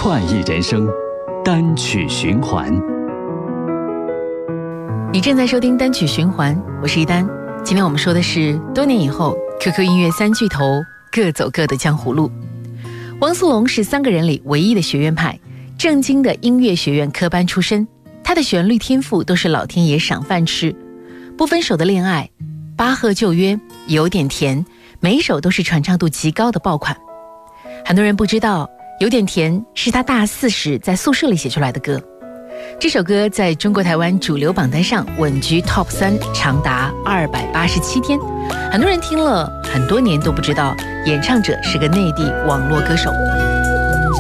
快意人生，单曲循环。 你正在收听单曲循环，我是一丹。今天我们说的是多年以后 QQ 音乐三巨头各走各的江湖路。汪苏泷是3个人里唯一的学院派，正经的音乐学院科班出身，他的旋律天赋都是老天爷赏饭吃。不分手的恋爱、巴赫旧约、有点甜，每一首都是传唱度极高的爆款。很多人不知道有点甜是他大4时在宿舍里写出来的歌。这首歌在中国台湾主流榜单上稳居 Top 3，长达287天。很多人听了很多年都不知道演唱者是个内地网络歌手。